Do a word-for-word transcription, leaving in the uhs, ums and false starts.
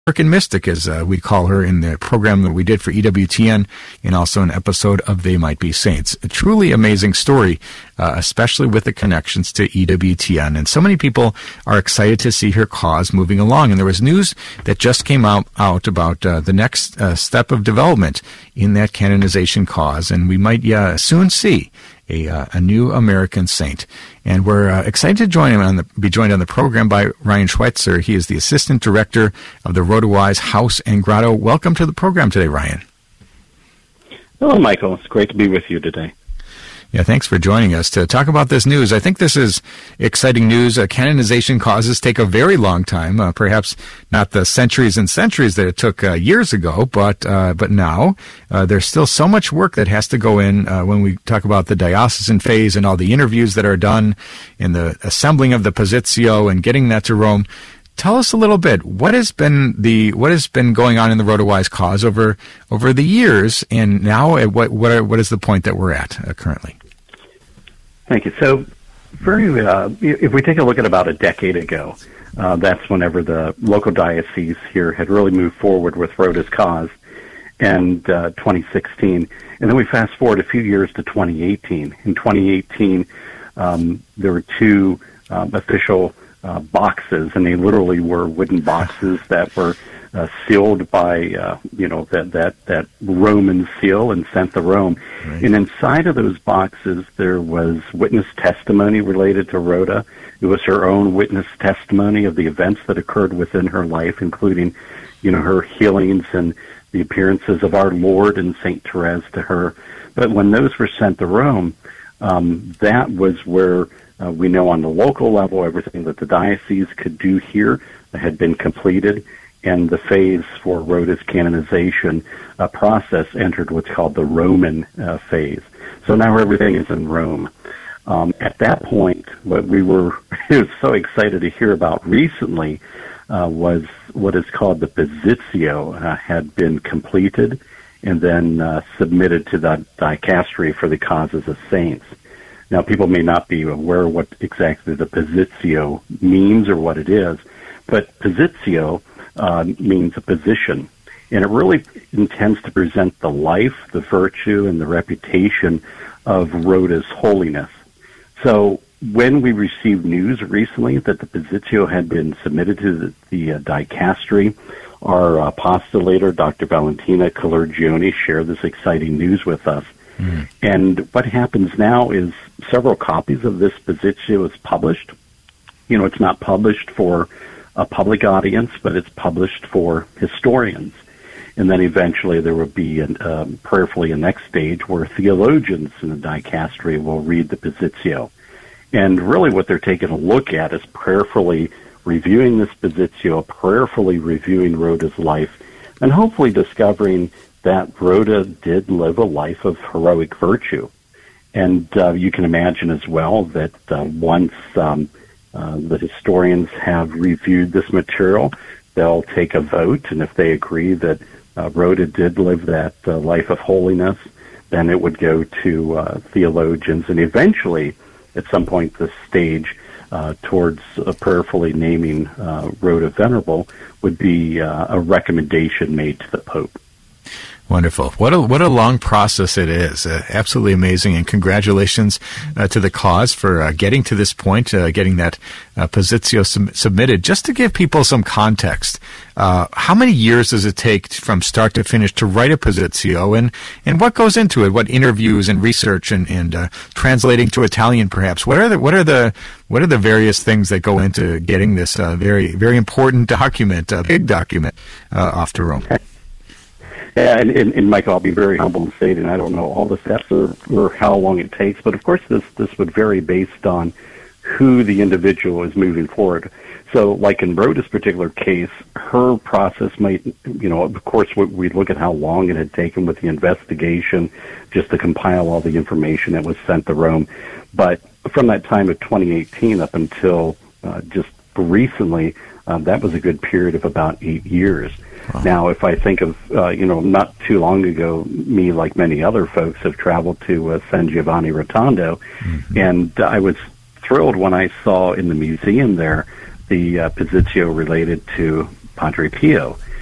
American Mystic, as uh, we call her in the program that we did for E W T N, and also an episode of They Might Be Saints. A truly amazing story, uh, especially with the connections to E W T N. And so many people are excited to see her cause moving along. And there was news that just came out, out about uh, the next uh, step of development in that canonization cause. And we might uh, soon see A, uh, a new American saint. And we're uh, excited to join him on the, be joined on the program by Ryan Schweitzer. He is the Assistant Director of the Rhoda-Wise House and Grotto. Welcome to the program today, Ryan. Hello, Michael. It's great to be with you today. Yeah, thanks for joining us to talk about this news. I think this is exciting news. Uh, canonization causes take a very long time, uh, perhaps not the centuries and centuries that it took uh, years ago, but uh, but now uh, there's still so much work that has to go in uh, when we talk about the diocesan phase and all the interviews that are done and the assembling of the Positio and getting that to Rome. Tell us a little bit. What has been the what has been going on in the Rhoda-Wise cause over over the years, and now at what what are, what is the point that we're at uh, currently? Thank you. So, very, uh, if we take a look at about a decade ago, uh, that's whenever the local diocese here had really moved forward with Rhoda's cause, and uh, twenty sixteen. And then we fast forward a few years to twenty eighteen. In twenty eighteen, um, there were two um, official uh, boxes, and they literally were wooden boxes that were uh, sealed by, uh, you know, that, that, that Roman seal and sent to Rome. Right. And inside of those boxes, there was witness testimony related to Rhoda. It was her own witness testimony of the events that occurred within her life, including, you know, her healings and the appearances of our Lord and Saint Therese to her. But when those were sent to Rome, um, that was where uh, we know on the local level everything that the diocese could do here had been completed, and the phase for Rhoda's canonization uh, process entered what's called the Roman uh, phase. So now everything is in Rome. Um, at that point, what we were so excited to hear about recently uh, was what is called the Positio uh, had been completed and then uh, submitted to the dicastery for the causes of saints. Now, people may not be aware what exactly the Positio means or what it is, but Positio uh, means a position, and it really intends to present the life, the virtue, and the reputation of Rhoda's holiness. So when we received news recently that the Positio had been submitted to the, the uh, dicastery, our apostolator, Doctor Valentina Calergione, shared this exciting news with us. Mm. And what happens now is several copies of this Positio is published. You know, it's not published for a public audience, but it's published for historians. And then eventually there will be, an, um, prayerfully, a next stage where theologians in the dicastery will read the Positio. And really what they're taking a look at is prayerfully reviewing this Positio, prayerfully reviewing Rhoda's life, and hopefully discovering that Rhoda did live a life of heroic virtue. And uh, you can imagine as well that uh, once um, uh, the historians have reviewed this material, they'll take a vote, and if they agree that uh, Rhoda did live that uh, life of holiness, then it would go to uh, theologians, and eventually, at some point, this stage uh, towards uh, prayerfully naming uh, Rhoda Venerable would be uh, a recommendation made to the Pope. Wonderful. What a what a long process it is. Uh, absolutely amazing. And congratulations uh, to the cause for uh, getting to this point, uh, getting that uh, Positio sub- submitted. Just to give people some context, uh, how many years does it take from start to finish to write a Positio, and, and what goes into it? What interviews and research and, and uh, translating to Italian, perhaps? What are the what are the what are the various things that go into getting this uh, very very important document, uh, big document, uh, off to Rome? Yeah, and, and, and Michael, I'll be very humble and say, and I don't know all the steps or, or how long it takes, but of course this, this would vary based on who the individual is moving forward. So like in Rhoda's particular case, her process might, you know, of course we look at how long it had taken with the investigation just to compile all the information that was sent to Rome. But from that time of twenty eighteen up until uh, just recently, uh, that was a good period of about eight years. Wow. Now, if I think of, uh, you know, not too long ago, me, like many other folks, have traveled to uh, San Giovanni Rotondo, mm-hmm. and I was thrilled when I saw in the museum there the uh, Positio related to Padre Pio.